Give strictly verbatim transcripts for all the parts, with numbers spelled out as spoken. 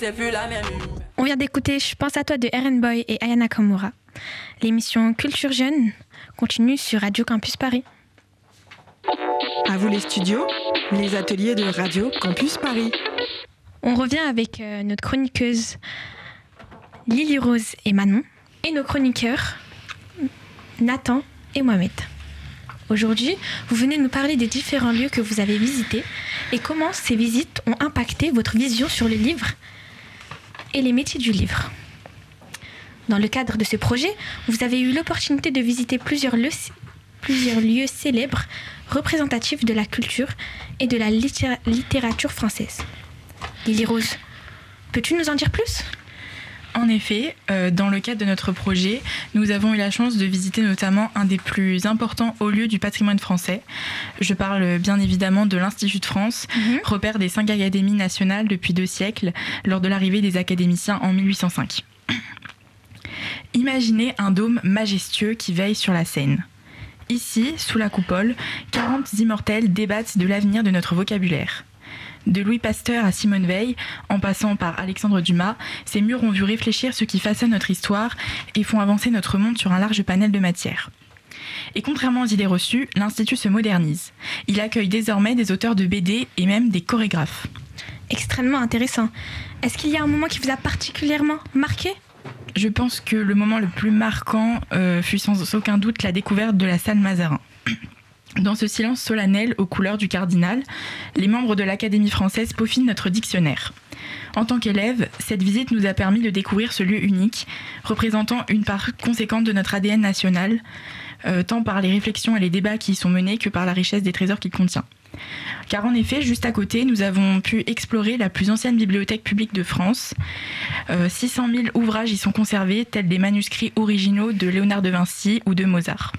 On vient d'écouter Je pense à toi de Eren Boy et Aya Nakamura. L'émission Culture Jeune continue sur Radio Campus Paris. À vous les studios, les ateliers de Radio Campus Paris. On revient avec euh, notre chroniqueuse Lily Rose et Manon et nos chroniqueurs Nathan et Mohamed. Aujourd'hui, vous venez nous parler des différents lieux que vous avez visités et comment ces visites ont impacté votre vision sur le livre et les métiers du livre. Dans le cadre de ce projet, vous avez eu l'opportunité de visiter plusieurs lieux, plusieurs lieux célèbres, représentatifs de la culture et de la littéra- littérature française. Lily Rose, peux-tu nous en dire plus ? En effet, euh, dans le cadre de notre projet, nous avons eu la chance de visiter notamment un des plus importants hauts lieux du patrimoine français. Je parle bien évidemment de l'Institut de France, mmh. repère des cinq académies nationales depuis deux siècles, lors de l'arrivée des académiciens en mille huit cent cinq. Imaginez un dôme majestueux qui veille sur la Seine. Ici, sous la coupole, quarante immortels débattent de l'avenir de notre vocabulaire. De Louis Pasteur à Simone Veil, en passant par Alexandre Dumas, ces murs ont vu réfléchir ce qui façonne notre histoire et font avancer notre monde sur un large panel de matières. Et contrairement aux idées reçues, l'Institut se modernise. Il accueille désormais des auteurs de B D et même des chorégraphes. Extrêmement intéressant. Est-ce qu'il y a un moment qui vous a particulièrement marqué ? Je pense que le moment le plus marquant euh, fut sans aucun doute la découverte de la salle Mazarin. Dans ce silence solennel aux couleurs du cardinal, les membres de l'Académie française peaufinent notre dictionnaire. En tant qu'élèves, cette visite nous a permis de découvrir ce lieu unique, représentant une part conséquente de notre A D N national, euh, tant par les réflexions et les débats qui y sont menés que par la richesse des trésors qu'il contient. Car en effet, juste à côté, nous avons pu explorer la plus ancienne bibliothèque publique de France. Euh, six cent mille ouvrages y sont conservés, tels des manuscrits originaux de Léonard de Vinci ou de Mozart.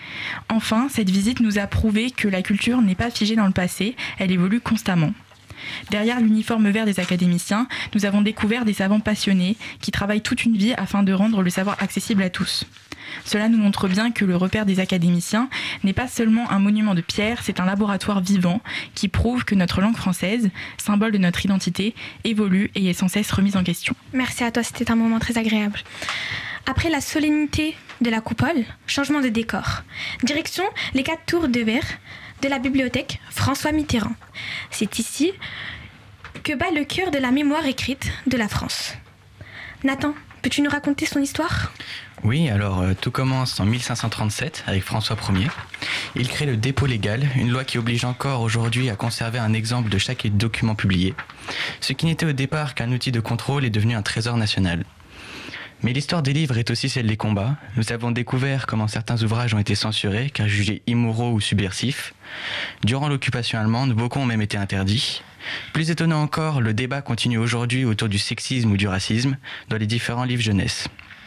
Enfin, cette visite nous a prouvé que la culture n'est pas figée dans le passé, elle évolue constamment. Derrière l'uniforme vert des académiciens, nous avons découvert des savants passionnés qui travaillent toute une vie afin de rendre le savoir accessible à tous. Cela nous montre bien que le repère des académiciens n'est pas seulement un monument de pierre, c'est un laboratoire vivant qui prouve que notre langue française, symbole de notre identité, évolue et est sans cesse remise en question. Merci à toi, c'était un moment très agréable. Après la solennité de la coupole, changement de décor. Direction les quatre tours de verre de la bibliothèque François Mitterrand. C'est ici que bat le cœur de la mémoire écrite de la France. Nathan, peux-tu nous raconter son histoire ? Oui, alors euh, tout commence en mille cinq cent trente-sept avec François Ier. Il crée le dépôt légal, une loi qui oblige encore aujourd'hui à conserver un exemple de chaque document publié. Ce qui n'était au départ qu'un outil de contrôle est devenu un trésor national. Mais l'histoire des livres est aussi celle des combats. Nous avons découvert comment certains ouvrages ont été censurés car jugés immoraux ou subversifs. Durant l'occupation allemande, beaucoup ont même été interdits. Plus étonnant encore, le débat continue aujourd'hui autour du sexisme ou du racisme dans les différents livres jeunesse.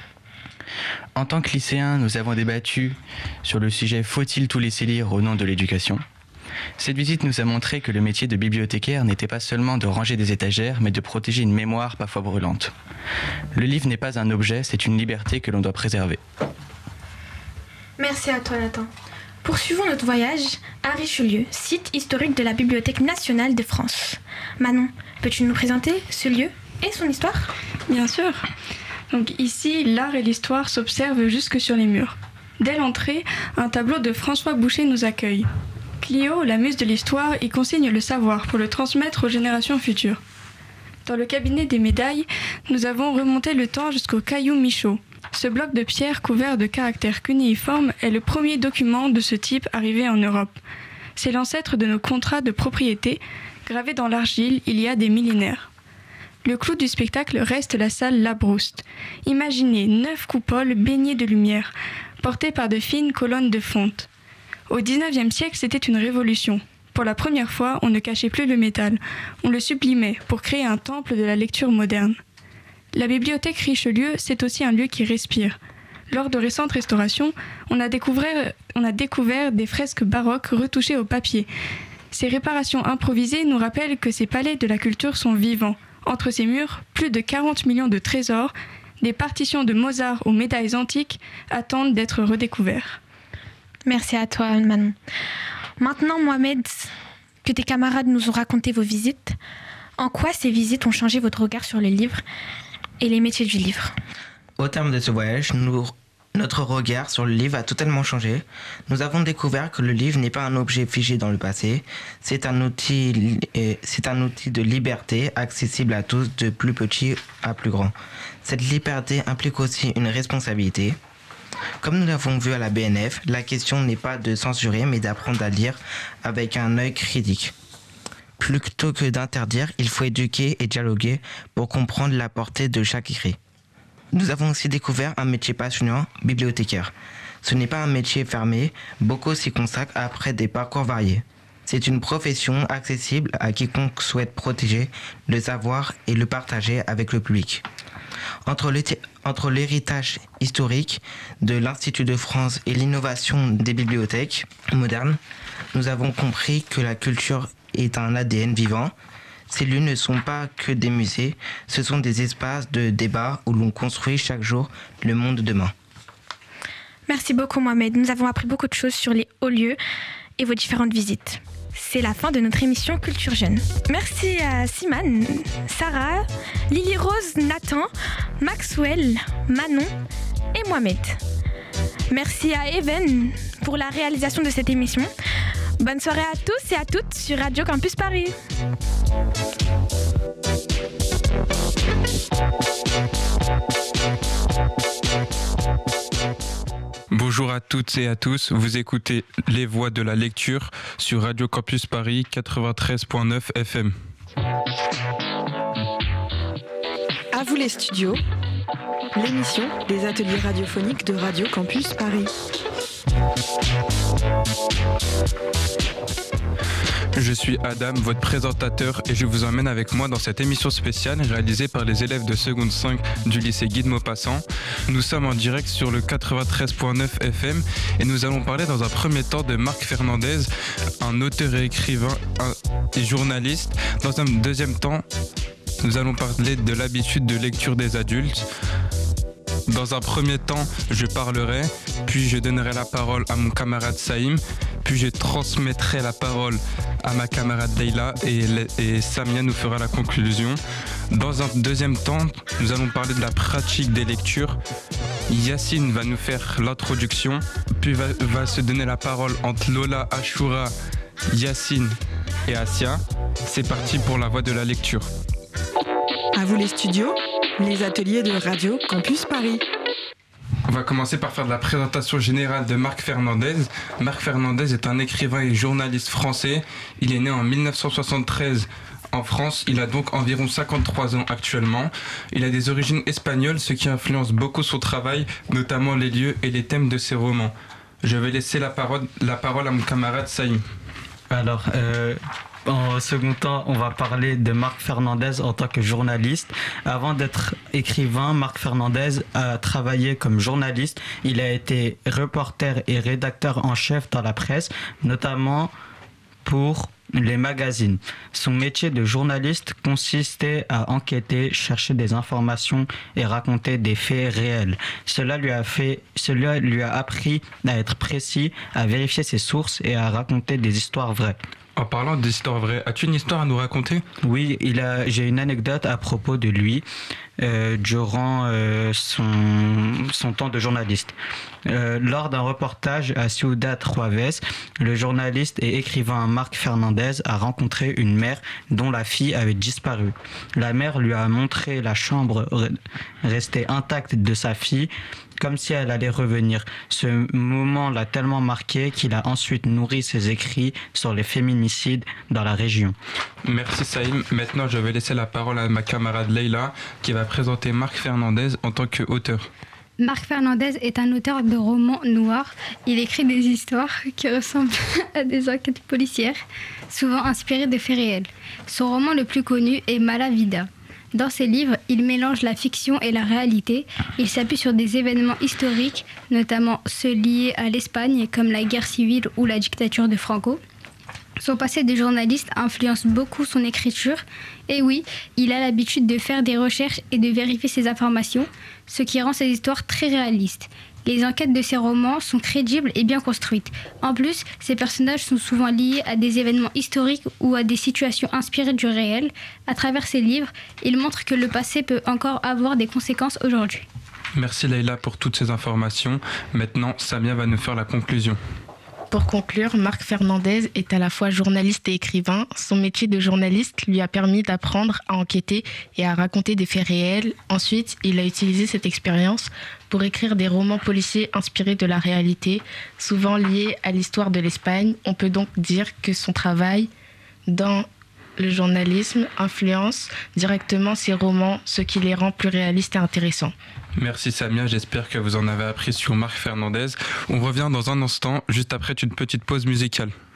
En tant que lycéens, nous avons débattu sur le sujet « Faut-il tout laisser lire au nom de l'éducation ?» Cette visite nous a montré que le métier de bibliothécaire n'était pas seulement de ranger des étagères, mais de protéger une mémoire parfois brûlante. Le livre n'est pas un objet, c'est une liberté que l'on doit préserver. Merci à toi, Nathan. Poursuivons notre voyage à Richelieu, site historique de la Bibliothèque nationale de France. Manon, peux-tu nous présenter ce lieu et son histoire ? Bien sûr. Donc ici, l'art et l'histoire s'observent jusque sur les murs. Dès l'entrée, un tableau de François Boucher nous accueille. Clio, la muse de l'histoire, y consigne le savoir pour le transmettre aux générations futures. Dans le cabinet des médailles, nous avons remonté le temps jusqu'au caillou Michaud. Ce bloc de pierre couvert de caractères cunéiformes est le premier document de ce type arrivé en Europe. C'est l'ancêtre de nos contrats de propriété, gravés dans l'argile il y a des millénaires. Le clou du spectacle reste la salle Labrouste. Imaginez neuf coupoles baignées de lumière, portées par de fines colonnes de fonte. Au dix-neuvième siècle, c'était une révolution. Pour la première fois, on ne cachait plus le métal, on le sublimait pour créer un temple de la lecture moderne. La bibliothèque Richelieu, c'est aussi un lieu qui respire. Lors de récentes restaurations, on a découvert, on a découvert des fresques baroques retouchées au papier. Ces réparations improvisées nous rappellent que ces palais de la culture sont vivants. Entre ces murs, plus de quarante millions de trésors, des partitions de Mozart aux médailles antiques attendent d'être redécouverts. Merci à toi, Manon. Maintenant, Mohamed, que tes camarades nous ont raconté vos visites, En quoi ces visites ont changé votre regard sur le livre et les métiers du livre ? Au terme de ce voyage, nous, notre regard sur le livre a totalement changé. Nous avons découvert que le livre n'est pas un objet figé dans le passé, c'est un outil, c'est un outil de liberté accessible à tous, de plus petit à plus grand. Cette liberté implique aussi une responsabilité. Comme nous l'avons vu à la B N F, la question n'est pas de censurer, mais d'apprendre à lire avec un œil critique. Plutôt que d'interdire, il faut éduquer et dialoguer pour comprendre la portée de chaque écrit. Nous avons aussi découvert un métier passionnant, bibliothécaire. Ce n'est pas un métier fermé, beaucoup s'y consacrent après des parcours variés. C'est une profession accessible à quiconque souhaite protéger le savoir et le partager avec le public. Entre, entre l'héritage historique de l'Institut de France et l'innovation des bibliothèques modernes, nous avons compris que la culture est un A D N vivant. Ces lieux ne sont pas que des musées, ce sont des espaces de débat où l'on construit chaque jour le monde de demain. Merci beaucoup Mohamed, nous avons appris beaucoup de choses sur les hauts lieux et vos différentes visites. C'est la fin de notre émission Culture Jeune. Merci à Simane, Sarah, Lily Rose, Nathan, Maxwell, Manon et Mohamed. Merci à Even pour la réalisation de cette émission. Bonne soirée à tous et à toutes sur Radio Campus Paris. Bonjour à toutes et à tous, vous écoutez Les Voix de la Lecture sur Radio Campus Paris quatre-vingt-treize virgule neuf F M. À vous les studios, l'émission des ateliers radiophoniques de Radio Campus Paris. Je suis Adam, votre présentateur, et je vous emmène avec moi dans cette émission spéciale réalisée par les élèves de seconde cinq du lycée Guy de Maupassant. Nous sommes en direct sur le quatre-vingt-treize virgule neuf F M et nous allons parler dans un premier temps de Marc Fernandez, un auteur et écrivain et journaliste. Dans un deuxième temps, nous allons parler de l'habitude de lecture des adultes. Dans un premier temps, je parlerai, puis je donnerai la parole à mon camarade Saïm, puis je transmettrai la parole à ma camarade Leïla et, et Samia nous fera la conclusion. Dans un deuxième temps, nous allons parler de la pratique des lectures. Yacine va nous faire l'introduction, puis va, va se donner la parole entre Lola, Ashura, Yacine et Asia. C'est parti pour la voie de la lecture. À vous les studios, les ateliers de Radio Campus Paris. On va commencer par faire de la présentation générale de Marc Fernandez. Marc Fernandez est un écrivain et journaliste français. Il est né en dix-neuf cent soixante-treize en France. Il a donc environ cinquante-trois ans actuellement. Il a des origines espagnoles, ce qui influence beaucoup son travail, notamment les lieux et les thèmes de ses romans. Je vais laisser la parole, la parole à mon camarade Saïm. Alors, euh, en second temps, on va parler de Marc Fernandez en tant que journaliste. Avant d'être écrivain, Marc Fernandez a travaillé comme journaliste. Il a été reporter et rédacteur en chef dans la presse, notamment pour les magazines. Son métier de journaliste consistait à enquêter, chercher des informations et raconter des faits réels. Cela lui a fait, cela lui a appris à être précis, à vérifier ses sources et à raconter des histoires vraies. En parlant d'histoires vraies, as-tu une histoire à nous raconter ? Oui, il a, j'ai une anecdote à propos de lui euh, durant euh, son, son temps de journaliste. Euh, lors d'un reportage à Ciudad Juárez, le journaliste et écrivain Marc Fernandez a rencontré une mère dont la fille avait disparu. La mère lui a montré la chambre restée intacte de sa fille, comme si elle allait revenir. Ce moment l'a tellement marqué qu'il a ensuite nourri ses écrits sur les féminicides dans la région. Merci Saïm. Maintenant, je vais laisser la parole à ma camarade Leïla qui va présenter Marc Fernandez en tant qu'auteur. Marc Fernandez est un auteur de romans noirs. Il écrit des histoires qui ressemblent à des enquêtes policières, souvent inspirées de faits réels. Son roman le plus connu est Mala Vida. Dans ses livres, il mélange la fiction et la réalité. Il s'appuie sur des événements historiques, notamment ceux liés à l'Espagne, comme la guerre civile ou la dictature de Franco. Son passé de journaliste influence beaucoup son écriture. Et oui, il a l'habitude de faire des recherches et de vérifier ses informations, ce qui rend ses histoires très réalistes. Les enquêtes de ses romans sont crédibles et bien construites. En plus, ces personnages sont souvent liés à des événements historiques ou à des situations inspirées du réel. À travers ses livres, il montre que le passé peut encore avoir des conséquences aujourd'hui. Merci Leïla pour toutes ces informations. Maintenant, Samia va nous faire la conclusion. Pour conclure, Marc Fernandez est à la fois journaliste et écrivain. Son métier de journaliste lui a permis d'apprendre à enquêter et à raconter des faits réels. Ensuite, il a utilisé cette expérience pour écrire des romans policiers inspirés de la réalité, souvent liés à l'histoire de l'Espagne. On peut donc dire que son travail dans le journalisme influence directement ses romans, ce qui les rend plus réalistes et intéressants. Merci Samia, j'espère que vous en avez appris sur Marc Fernandez. On revient dans un instant, juste après une petite pause musicale.